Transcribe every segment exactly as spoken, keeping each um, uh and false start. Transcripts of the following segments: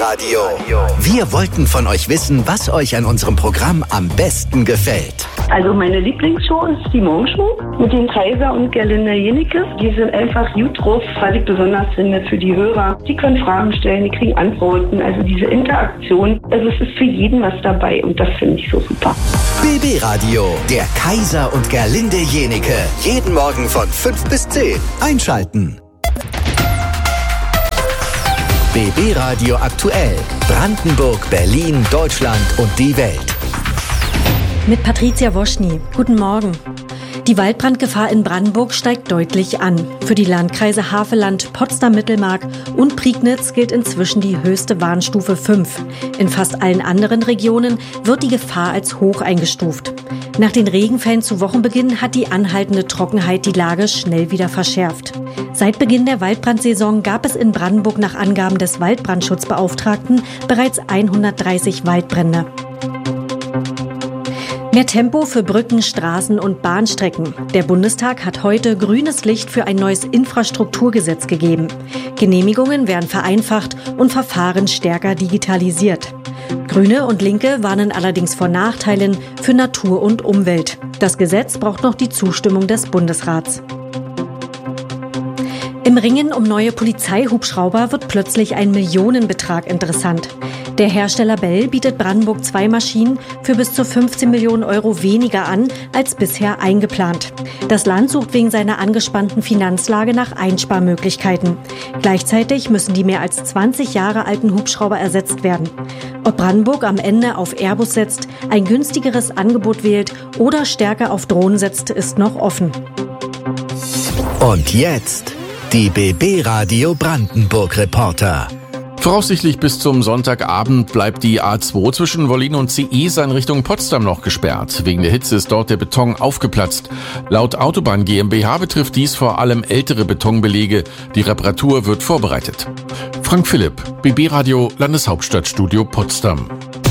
Radio. Wir wollten von euch wissen, was euch an unserem Programm am besten gefällt. Also meine Lieblingsshow ist die Morgenshow mit den Kaiser und Gerlinde Jenecke. Die sind einfach gut drauf, was ich besonders finde für die Hörer. Die können Fragen stellen, die kriegen Antworten. Also diese Interaktion, also es ist für jeden was dabei und das finde ich so super. B B Radio, der Kaiser und Gerlinde Jenecke. Jeden Morgen von fünf bis zehn. Einschalten. B B Radio aktuell. Brandenburg, Berlin, Deutschland und die Welt. Mit Patricia Woschny. Guten Morgen. Die Waldbrandgefahr in Brandenburg steigt deutlich an. Für die Landkreise Havelland, Potsdam-Mittelmark und Prignitz gilt inzwischen die höchste Warnstufe fünf. In fast allen anderen Regionen wird die Gefahr als hoch eingestuft. Nach den Regenfällen zu Wochenbeginn hat die anhaltende Trockenheit die Lage schnell wieder verschärft. Seit Beginn der Waldbrandsaison gab es in Brandenburg nach Angaben des Waldbrandschutzbeauftragten bereits hundertdreißig Waldbrände. Mehr Tempo für Brücken, Straßen und Bahnstrecken. Der Bundestag hat heute grünes Licht für ein neues Infrastrukturgesetz gegeben. Genehmigungen werden vereinfacht und Verfahren stärker digitalisiert. Grüne und Linke warnen allerdings vor Nachteilen für Natur und Umwelt. Das Gesetz braucht noch die Zustimmung des Bundesrats. Im Ringen um neue Polizeihubschrauber wird plötzlich ein Millionenbetrag interessant. Der Hersteller Bell bietet Brandenburg zwei Maschinen für bis zu fünfzehn Millionen Euro weniger an als bisher eingeplant. Das Land sucht wegen seiner angespannten Finanzlage nach Einsparmöglichkeiten. Gleichzeitig müssen die mehr als zwanzig Jahre alten Hubschrauber ersetzt werden. Ob Brandenburg am Ende auf Airbus setzt, ein günstigeres Angebot wählt oder stärker auf Drohnen setzt, ist noch offen. Und jetzt die B B Radio Brandenburg Reporter. Voraussichtlich bis zum Sonntagabend bleibt die A zwei zwischen Wollin und C E in Richtung Potsdam noch gesperrt. Wegen der Hitze ist dort der Beton aufgeplatzt. Laut Autobahn GmbH betrifft dies vor allem ältere Betonbelege. Die Reparatur wird vorbereitet. Frank Philipp, B B Radio Landeshauptstadtstudio Potsdam.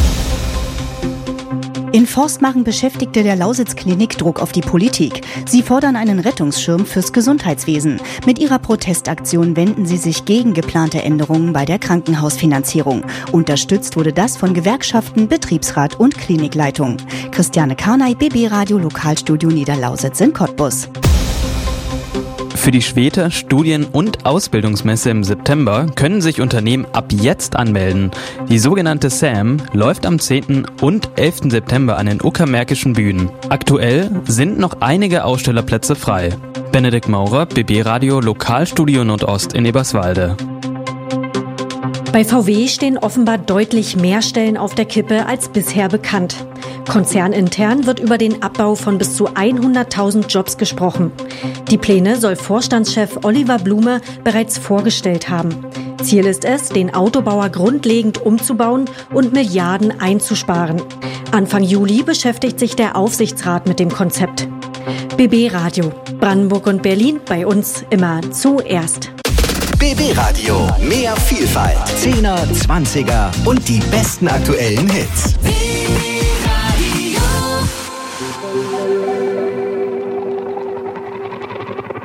In Forst machen Beschäftigte der Lausitz-Klinik Druck auf die Politik. Sie fordern einen Rettungsschirm fürs Gesundheitswesen. Mit ihrer Protestaktion wenden sie sich gegen geplante Änderungen bei der Krankenhausfinanzierung. Unterstützt wurde das von Gewerkschaften, Betriebsrat und Klinikleitung. Christiane Karnay, B B Radio Lokalstudio Niederlausitz in Cottbus. Für die Schwete Studien- und Ausbildungsmesse im September können sich Unternehmen ab jetzt anmelden. Die sogenannte S A M läuft am zehnten und elften September an den uckermärkischen Bühnen. Aktuell sind noch einige Ausstellerplätze frei. Benedikt Maurer, B B Radio Lokalstudio Nordost in Eberswalde. Bei V W stehen offenbar deutlich mehr Stellen auf der Kippe als bisher bekannt. Konzernintern wird über den Abbau von bis zu hunderttausend Jobs gesprochen. Die Pläne soll Vorstandschef Oliver Blume bereits vorgestellt haben. Ziel ist es, den Autobauer grundlegend umzubauen und Milliarden einzusparen. Anfang Juli beschäftigt sich der Aufsichtsrat mit dem Konzept. B B Radio, Brandenburg und Berlin, bei uns immer zuerst. B B Radio, mehr Vielfalt, Zehner, Zwanziger und die besten aktuellen Hits.